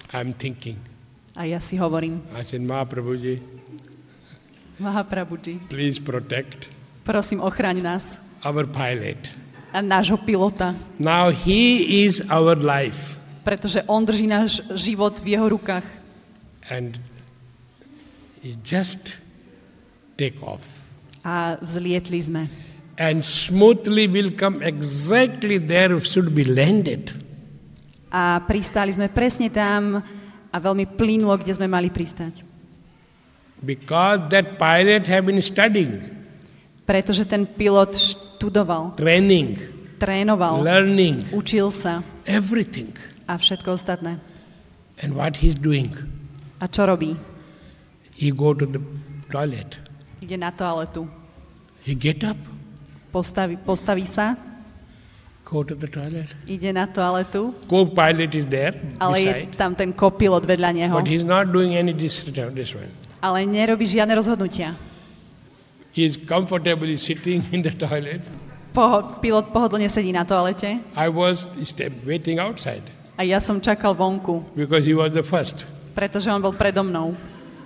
I'm thinking. A ja si hovorím, I said, Mahaprabhuji, Mahaprabhuji, please protect prosím, ochraň nás our pilot. a nášho pilota, Now he is our life. pretože on drží náš život v jeho rukách. And he just take off. A vzlietli sme. And smoothly will come exactly there should be landed. A pristáli sme presne tam a veľmi plynulo, kde sme mali pristať. Because that pilot have been studying, Pretože ten pilot študoval, trénoval, learning, učil sa everything. a všetko ostatné. And what he's doing? A čo robí? He go to the toilet. Ide na toaletu. He get up, Postaví sa, go to the toilet. ide na toaletu, Co-pilot is there ale je beside, tam ten kopilot vedľa neho. but he's not doing any this one. Ale nerobí žiadne rozhodnutia. He is comfortably sitting in the toilet. Pilot pohodlne sedí na toalete I was waiting outside a ja som čakal vonku, because he was the first. pretože on bol predo mnou.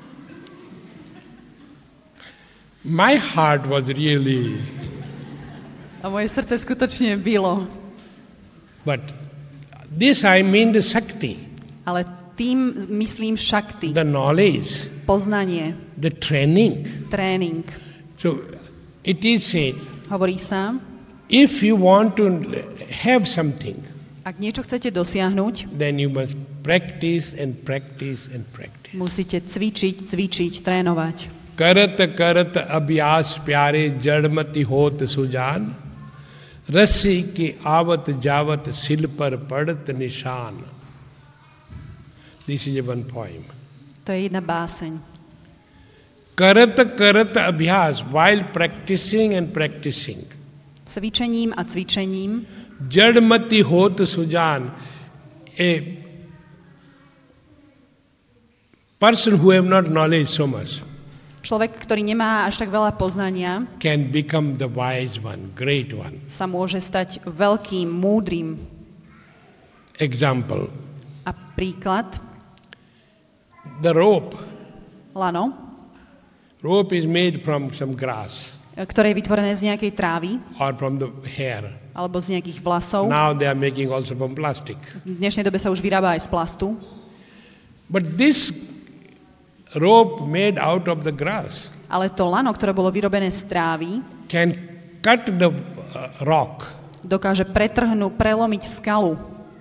My heart was really, A moje srdce skutočne bylo. but this I mean the Shakti, Ale tým myslím šakty, the knowledge, poznanie, the training. tréning. So it is said, Hovorí sa, if you want to have something, ak niečo chcete dosiahnuť, then you must practice and practice and practice. musíte cvičiť, trénovať. करत करत अभ्यास प्यारे जड़मति होत सुजान रस्सी के आवत जावत सिल पर पड़त निशान. This is one poem. To je jedna báseň. करत करत अभ्यास, while practicing and practicing, Cvičením a cvičením जड़मति होत Sujan, a person who have not knowledge so much človek, ktorý nemá až tak veľa poznania, can become the wise one, great one. sa môže stať veľkým, múdrym. Example, A príklad, the rope. lano, Rope is made from some grass ktoré je vytvorené z nejakej trávy or from the hair. alebo z nejakých vlasov. Now they are making also from plastic. V dnešnej dobe sa už vyrába aj z plastu. But this rope made out of the grass Ale to lano, ktoré bolo vyrobené z trávy, can cut the rock. dokáže prelomiť skalu.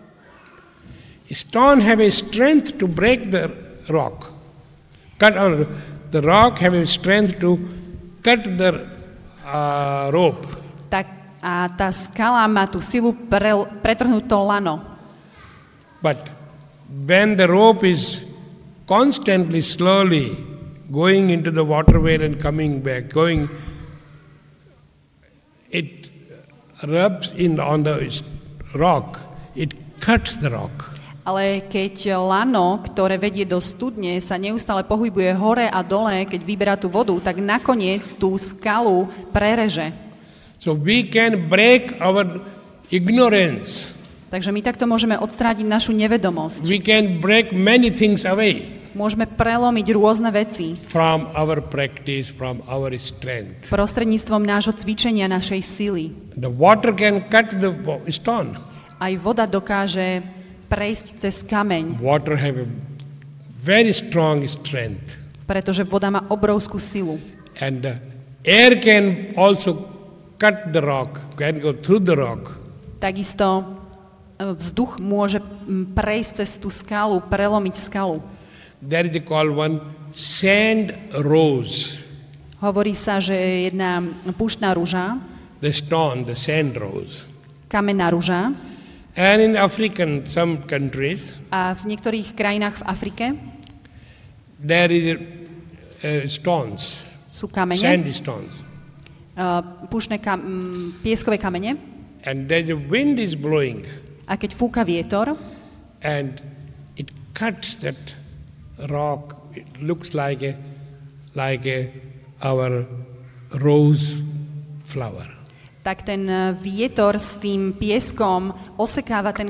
Stone have a strength to break the rock. The rock have a strength to cut the rope. A tá skala má tú silu pretrhnúť to lano. But when the rope is constantly, slowly going into the waterway and coming back, it rubs on the rock, it cuts the rock. Ale keď lano, ktoré vedie do studne, sa neustále pohybuje hore a dole, keď vyberá tú vodu, tak nakoniec tú skalu prereže. So we can break our ignorance. Takže my takto môžeme odstrániť našu nevedomosť. We can break many things away Môžeme prelomiť rôzne veci from our practice, from our strength. prostredníctvom nášho cvičenia, našej sily. The water can cut the stone. Aj voda dokáže prejsť cez kameň, Water have a very strong strength. pretože voda má obrovskú silu. And the air can also cut the rock, can go through the rock. Takisto vzduch môže prejsť cez tú skalu, prelomiť skalu. There is called one sand rose. Hovorí sa, že je jedna púštna ruža, The stone, the sand rose. kamenná ruža, And in African, some countries, a v niektorých krajinách v Afrike there is stones, sú kamene, sandy stones. púštne pieskové kamene, And then the wind is blowing a keď fúka vietor, and it cuts that rock. It looks like our rose flower. tak ten vietor s tým pieskom osekáva ten